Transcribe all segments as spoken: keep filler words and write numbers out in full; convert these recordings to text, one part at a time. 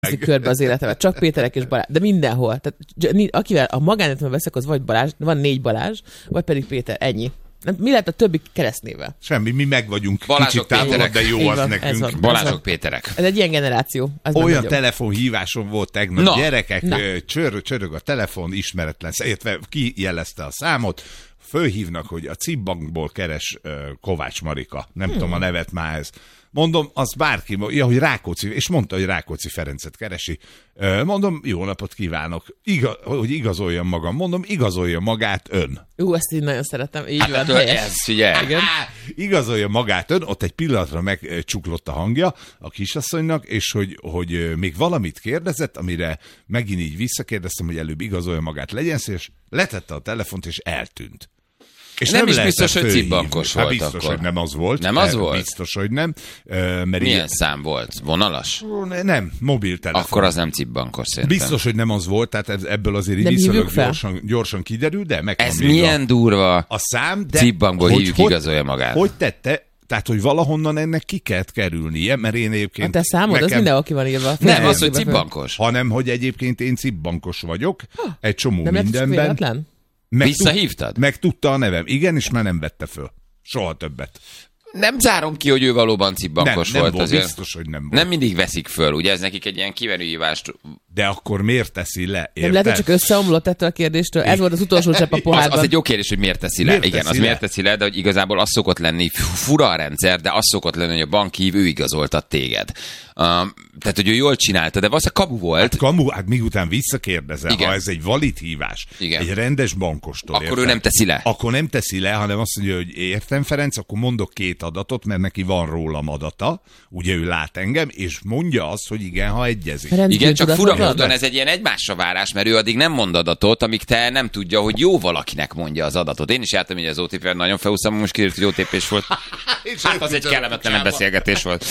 körbe az életemet. Csak Péterek és Balázs. De mindenhol. Tehát, akivel a magánéletemben veszek, az vagy Balázs, van négy Balázs, vagy pedig Péter. Ennyi. Mi lehet a többi keresztnével? Semmi, mi meg vagyunk Balázsok, kicsit távolabb, de jó Így az van, nekünk. van, Balázsok, Péterek. Ez egy ilyen generáció. Ez olyan telefonhívásom volt tegnap, Na. gyerekek, Na. Csör, csörög a telefon, ismeretlen, illetve kijelezte a számot, fölhívnak, hogy a Cibbankból keres uh, Kovács Marika. Nem hmm. tudom a nevet már ez. Mondom, az bárki, ja, hogy Rákóczi, és mondta, hogy Rákóczi Ferencet keresi. Mondom, jó napot kívánok, Iga, hogy igazoljam magam. Mondom, igazolja magát ön. Ú, ezt így nagyon szeretem. Így Hát van, helyes. ez, figyelj. Igen. Igazolja magát ön, ott egy pillanatra megcsuklott a hangja a kisasszonynak, és hogy, hogy még valamit kérdezett, amire megint így visszakérdeztem, hogy előbb igazolja magát, legyen szíves, letette a telefont, és eltűnt. És nem, nem is lehetett biztos, hogy fölhívni. Cibbankos Hát volt biztos, akkor. hogy nem az volt. Nem az volt? Biztos, hogy nem. Mert Milyen ilyen... szám volt? Vonalas? Nem, mobiltelefon. Akkor az nem Cibbankos szerintem. Biztos, hogy nem az volt, tehát ebből azért így Nem hívjuk viszonylag fel? gyorsan, gyorsan kiderül, de meg Ez milyen durva. a szám, de Cibbankból hogy, hívjuk, hogy, igazolja magát. Hogy tette? Tehát, hogy valahonnan ennek ki kellett kerülnie, mert én egyébként... A te számod, nekem, az mindenhol ki van írva. Nem, az, hogy Fel- Cibbankos. hanem, hogy egyébként én cibbankos vagyok, egy csomó Nem lehet csak mindenben. véletlen? Meg Visszahívtad? Tud, meg tudta a nevem. Igen, és már nem vette föl. Soha többet. Nem zárom ki, hogy ő valóban Cibbankos nem, nem volt. volt, Azért. biztos, hogy nem volt. Nem mindig veszik föl, ugye ez nekik egy ilyen kiverőhívást. De akkor miért teszi le? Érted? Nem lehet, hogy csak összeomlott ettől a kérdéstől. Ez volt az utolsó csepp a Az, pohárban. az egy jó kérdés, hogy miért teszi le. Miért Igen, teszi az le? miért teszi le, de hogy igazából az szokott lenni, fura a rendszer, de az szokott lenni, hogy a bankhív, ő igazoltat téged. Um, tehát, hogy ő jól csinálta, de valószínűleg kamu volt. Hát kamu, hát miután visszakérdezel, Igen. ha ez egy valid hívás, Igen. egy rendes bankostól, Akkor érted? ő nem teszi le. Akkor nem teszi le, hanem azt mondja, hogy értem, Ferenc, akkor mondok két adatot, mert neki van rólam adata, ugye ő lát engem, és mondja azt, hogy igen, ha egyezik. Ferenc Igen, csak fura bűntudatlan? módon ez egy ilyen egymásra várás, mert ő addig nem mond adatot, amíg te nem tudja, hogy jó valakinek mondja az adatot. Én is jártam így az o té pé-ben, nagyon felhúztam, most kiderült, hogy o té pés volt. Hát az egy kellemetlen beszélgetés volt.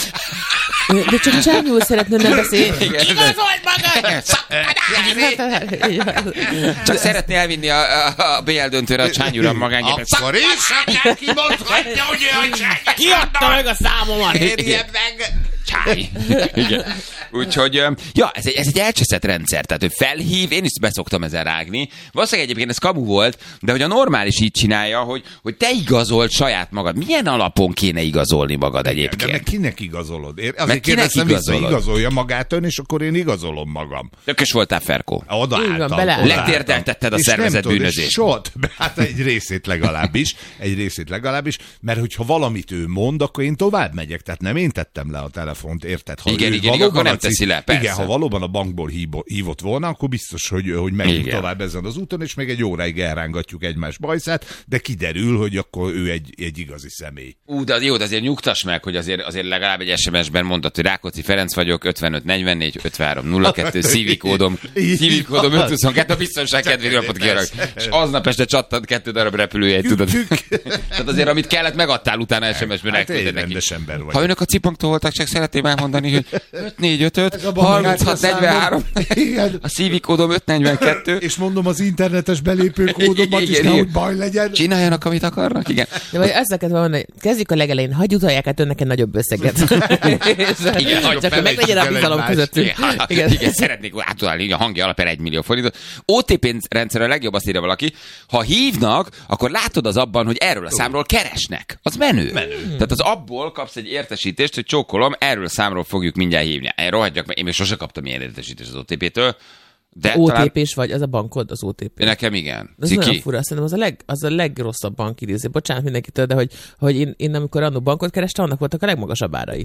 De csak csávnyúl szeretne nem beszélni. Igazolj magad! Csak szeretné elvinni a, a, a bé el döntőre a Csányi uram magánygépet. Akkor is akárki mondhatja, hogy ő a Csányi. Ki adta meg a számomat? Érje meg! Csányi. Igen. Úgyhogy, ja, ez egy, ez egy elcseszett rendszer, tehát hogy felhív, én is beszoktam ezen rágni. Valószínűleg egyébként ez kamu volt, de hogy a normális így csinálja, hogy, hogy te igazold saját magad. Milyen alapon kéne igazolni magad De meg egyébként? kinek igazolod? Ér? Azért Meg kinek kérdeztem vissza, igazolod? igazolja magát ön, és akkor én igazolom magam. Tökös voltál, Ferkó. Oda Így van, álltam, beleálltam. oda álltam. Letérdeltetted a És nem szervezett tudod, és bűnözést. Soha többet, hát egy részét legalábbis, egy részét legalábbis, mert hogyha valamit ő mond, akkor én tovább megyek, tehát nem én tettem le a telefont, érted? Ha Igen, ő igen, valóban akkor nem a cip- teszi le, persze. Igen, ha valóban a bankból hívo- hívott volna, akkor biztos, hogy, hogy megyünk Igen. tovább ezen az úton, és még egy óráig elrángatjuk egymás bajszát, de kiderül, hogy akkor ő egy, egy igazi személy. Ú, de jó, de azért nyugtass meg, hogy azért, azért legalább egy es em es-ben mondtad, hogy Rákóczi Ferenc vagyok, ötvenöt negyvennégy ötvenhárom nulla kettő, szívi kódom, szívi kódom öt huszonkettő, a biztonság kedvéért napot kívánok. És aznap este csattant kettő darab repülőjegy, tudod. Tehát azért, amit kellett, megadtál utána es em es-ben, Hát elküldted egy neki. rendes ember vagy. Ha önök a Cibbanktól voltak, csak szeretném elmondani, hogy öt négy öt öt, harminchat negyvenhárom, Igen. a szívi kódom öt negyvenkettő. És mondom az internetes belépőkódomat is, Igen, nehogy igen. baj legyen. Csináljanak, amit akarnak, igen. De vagy ezzel kell mondani, kezdjük a legelején, hagyj utalják át önnek egy nagyobb összeget. Igen, hagyjuk csak hogy meglegyen a felejtsük el bizalom egymást. közöttünk. Igen, igen. igen, szeretnék átudálni a hangja alapján egy millió forintot. o té pé rendszer a legjobb, azt írja valaki, ha hívnak, akkor látod az abban, hogy erről a számról keresnek. Az menő. menő. Tehát az abból kapsz egy értesítést, hogy csókolom, erről a számról fogjuk mindjárt hívni. Én rohadjak meg, én még sose kaptam ilyen értesítést az o té pé-től. De o té talán... pés vagy, az a bankod, az o té pé. Nekem igen. Ez Ciki. nagyon fura, szerintem az a, leg, az a legrosszabb bankidéző. Bocsánat mindenkitől, de hogy, hogy én, én amikor annó bankot kerestem, annak voltak a legmagasabb árai.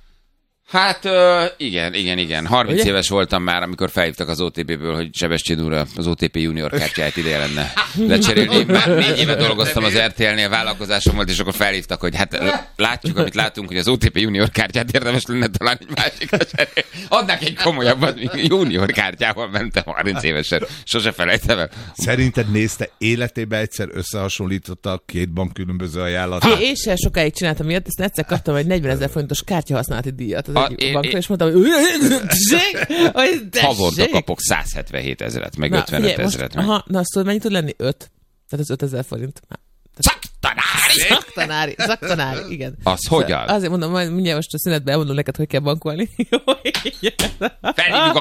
Hát ö, igen, igen, igen. harminc Ugye? éves voltam már, amikor felhívtak az o té pé-ből, hogy Sebestyén úr az o té pé junior kártyáját ideje lenne lecserélni. Már négy éve dolgoztam az er té el-nél, vállalkozásom volt, és akkor felhívtak, hogy hát látjuk, amit látunk, hogy az o té pé junior kártyát érdemes lenne talán egy másikra cserélni. Adnák egy komolyabbat, junior kártyával mentem harminc évesen. Sose felejtem el. Szerinted nézte életében egyszer összehasonlította a két bank különböző ajánlatát? Én sem sokáig csináltam ilyet, ezt egyszer kaptam egy negyvenezer forintos kártyahasználati díjat az A- egyik én- bankról, én- és mondtam, hogy tessék, hogy Havonta tessék. kapok százhetvenhét ezeret, meg Na, ötvenöt figyelj, most- ezeret. Meg. Aha, na azt tudod, mennyit tud lenni? öt. Tehát az ötezer forint. Szaktanári! Zaktanári, zaktanári, igen. Az hogyan? Azért mondom, majd mindjárt most a szünetben elmondom neked, hogy kell bankolni. Felhívjuk a